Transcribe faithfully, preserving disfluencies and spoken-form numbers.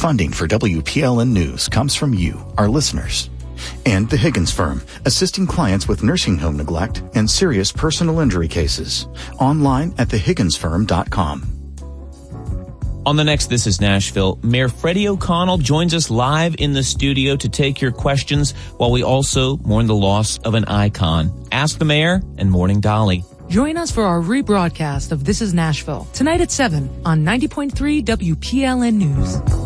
Funding for W P L N News comes from you, our listeners. And the Higgins Firm, assisting clients with nursing home neglect and serious personal injury cases. Online at the higgins firm dot com. On the next This is Nashville, Mayor Freddie O'Connell joins us live in the studio to take your questions while we also mourn the loss of an icon. Ask the Mayor and Morning Dolly. Join us for our rebroadcast of This is Nashville, tonight at seven on ninety point three W P L N News.